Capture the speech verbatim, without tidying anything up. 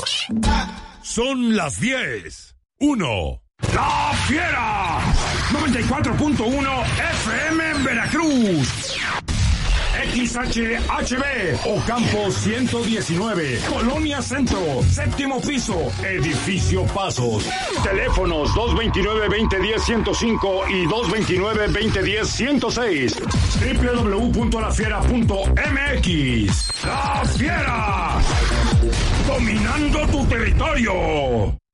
Son las diez. Uno. ¡La Fiera! noventa y cuatro punto uno F M en Veracruz. X H H B, Ocampo ciento diecinueve, Colonia Centro, séptimo piso, Edificio Pasos. Teléfonos dos dos nueve, veinte diez, ciento cinco y dos dos nueve, veinte diez, ciento seis. doble u doble u doble u punto la fiera punto m x. ¡La Fiera! Dominando tu territorio.